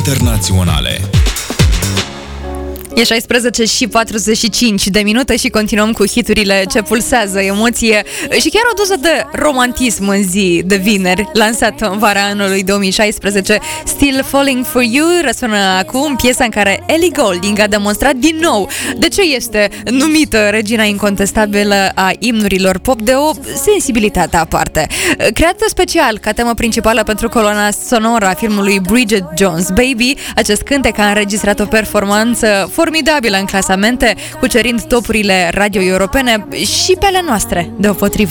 internaționale. E 16 și 45 de minute și continuăm cu hiturile ce pulsează emoție și chiar o doză de romantism în zi de vineri, lansat în vara anului 2016. Still Falling For You răsună acum, piesa în care Ellie Goulding a demonstrat din nou de ce este numită regina incontestabilă a imnurilor pop, de o sensibilitate aparte. Creată special ca temă principală pentru coloana sonoră a filmului Bridget Jones' Baby, acest cântec a înregistrat o performanță formidabilă în clasamente, cucerind topurile radio europene și pe ale noastre, deopotrivă.